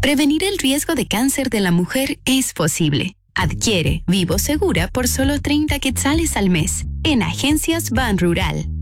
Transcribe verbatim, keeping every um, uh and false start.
Prevenir el riesgo de cáncer de la mujer es posible. Adquiere Vivo Segura por solo treinta quetzales al mes en Agencias Ban Rural.